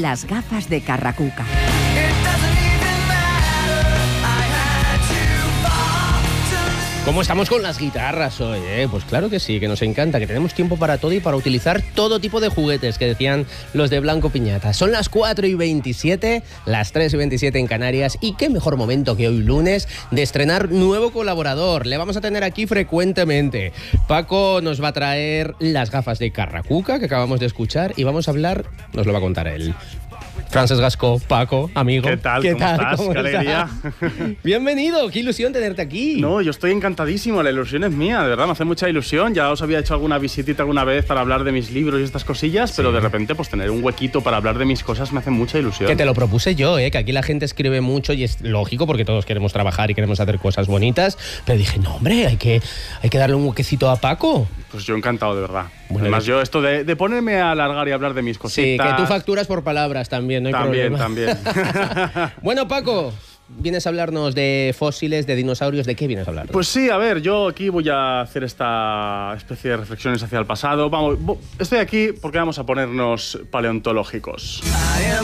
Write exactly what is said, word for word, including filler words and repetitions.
Las gafas de Carracuca. ¿Cómo estamos con las guitarras hoy? Eh? Pues claro que sí, que nos encanta, que tenemos tiempo para todo y para utilizar todo tipo de juguetes, que decían los de Blanco Piñata. Son las cuatro y veintisiete, las tres y veintisiete en Canarias, y qué mejor momento que hoy lunes de estrenar nuevo colaborador. Le vamos a tener aquí frecuentemente. Paco nos va a traer las gafas de Carracuca, que acabamos de escuchar, y vamos a hablar, nos lo va a contar él. Francesc Gascó, Paco, amigo. ¿Qué tal? ¿Qué ¿Cómo tal? estás? ¿Cómo ¡Qué alegría! Bienvenido, qué ilusión tenerte aquí. No, yo estoy encantadísimo, la ilusión es mía, de verdad, me hace mucha ilusión. Ya os había hecho alguna visitita alguna vez para hablar de mis libros y estas cosillas, sí. Pero de repente pues tener un huequito para hablar de mis cosas me hace mucha ilusión. Que te lo propuse yo, ¿eh? Que aquí la gente escribe mucho y es lógico porque todos queremos trabajar y queremos hacer cosas bonitas, pero dije, no, hombre, hay que, hay que darle un huequecito a Paco. Pues yo encantado, de verdad. Bueno, Además, yo esto de, de ponerme a alargar y hablar de mis cositas... Sí, que tú facturas por palabras también, no hay también, problema. También, también. Bueno, Paco, vienes a hablarnos de fósiles, de dinosaurios. ¿De qué vienes a hablar? Pues sí, a ver, yo aquí voy a hacer esta especie de reflexiones hacia el pasado. Vamos, estoy aquí porque vamos a ponernos paleontológicos.